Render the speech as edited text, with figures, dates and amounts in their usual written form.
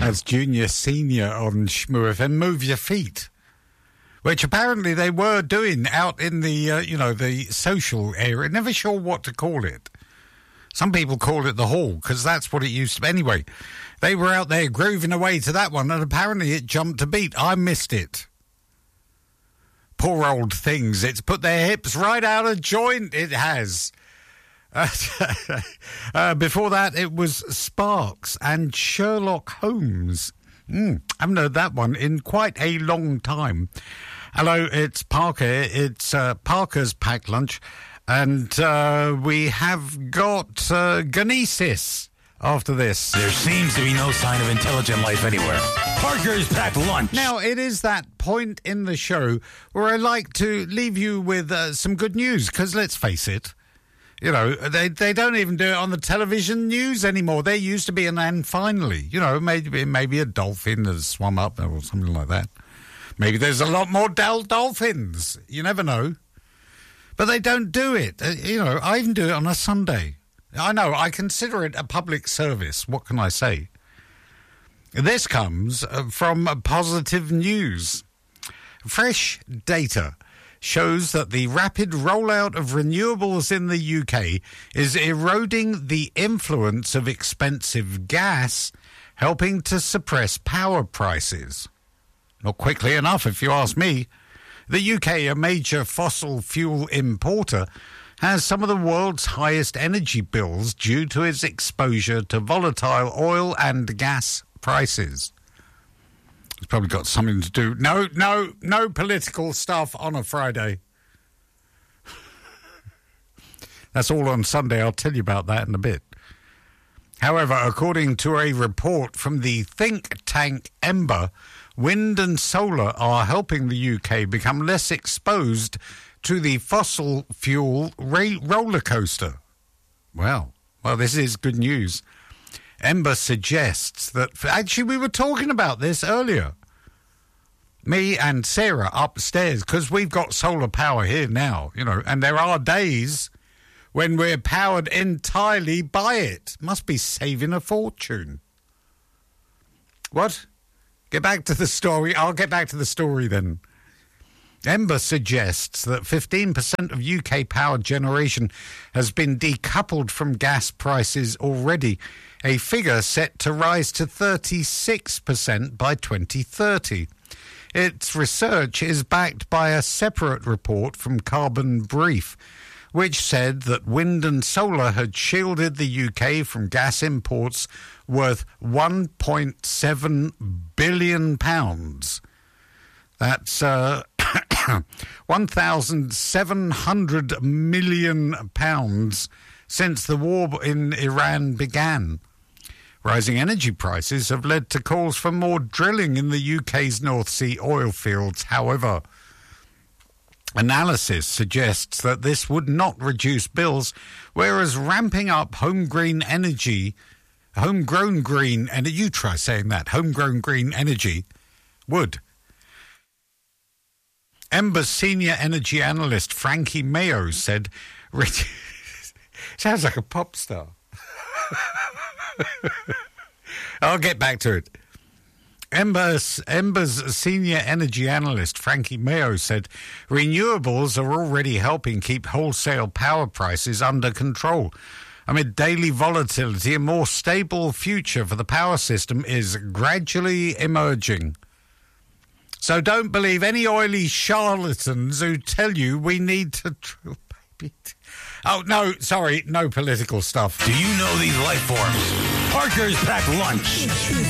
That's Junior Senior on Shmoo FM. Move Your Feet, which apparently they were doing out in the, the social area. Never sure what to call it. Some people call it the hall, because that's what it used to be. Anyway, they were out there grooving away to that one, and apparently it jumped a beat. I missed it. Poor old things. It's put their hips right out of joint, it has. Before that, it was Sparks and Sherlock Holmes. Haven't heard that one in quite a long time. Hello, it's Parker. It's Parker's Packed Lunch. And we have got Ganesis after this. There seems to be no sign of intelligent life anywhere. Parker's Packed Lunch. Now, it is that point in the show where I like to leave you with some good news, because let's face it, they don't even do it on the television news anymore. There used to be an and finally, maybe a dolphin has swum up or something like that. Maybe there's a lot more dolphins. You never know. But they don't do it. I even do it on a Sunday. I know, I consider it a public service. What can I say? This comes from Positive News. Fresh data shows that the rapid rollout of renewables in the UK is eroding the influence of expensive gas, helping to suppress power prices. Not quickly enough, if you ask me. The UK, a major fossil fuel importer, has some of the world's highest energy bills due to its exposure to volatile oil and gas prices. It's probably got something to do. No political stuff on a Friday. That's all on Sunday. I'll tell you about that in a bit. However, according to a report from the think tank Ember, wind and solar are helping the UK become less exposed to the fossil fuel roller coaster. Well, this is good news. Ember suggests that... Actually, we were talking about this earlier. Me and Sarah upstairs, because we've got solar power here now, and there are days when we're powered entirely by it. Must be saving a fortune. What? Get back to the story. I'll get back to the story then. Ember suggests that 15% of UK power generation has been decoupled from gas prices already, a figure set to rise to 36% by 2030. Its research is backed by a separate report from Carbon Brief, which said that wind and solar had shielded the UK from gas imports worth £1.7 billion. That's £1,700 million since the war in Iran began. Rising energy prices have led to calls for more drilling in the UK's North Sea oil fields. However, analysis suggests that this would not reduce bills, whereas ramping up homegrown green energy, you try saying that, homegrown green energy, would. Ember's senior energy analyst Frankie Mayo said, sounds like a pop star. I'll get back to it. Ember's senior energy analyst Frankie Mayo said renewables are already helping keep wholesale power prices under control. Amid daily volatility, a more stable future for the power system is gradually emerging. So don't believe any oily charlatans who tell you we need to drill, baby. Oh, no, sorry, no political stuff. Do you know these life forms? Parker's Packed Lunch.